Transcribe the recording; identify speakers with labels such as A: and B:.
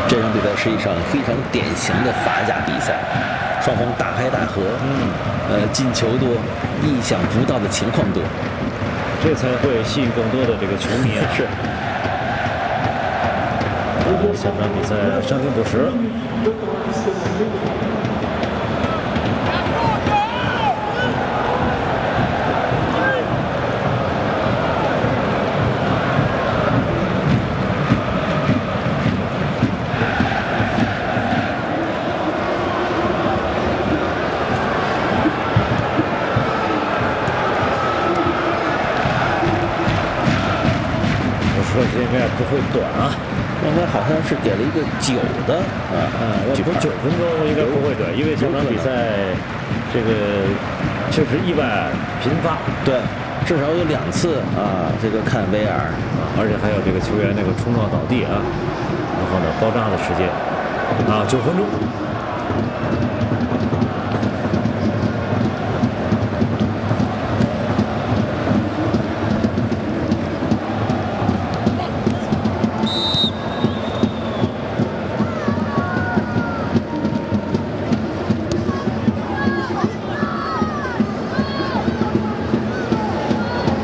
A: 这场比赛是一场非常典型的法甲比赛，双方大开大合，进球多，意想不到的情况多，
B: 这才会吸引更多的这个球迷啊。
A: 是。
B: 下场比赛伤停补时。我说这应该不会短啊。
A: 刚才好像是给了一个9的
B: 要不9分钟应该不会短，因为这场比赛这个确实意外频发，
A: 对，至少有2次这个看威尔
B: 而且还有这个球员那个冲撞倒地然后呢包扎的时间9分钟。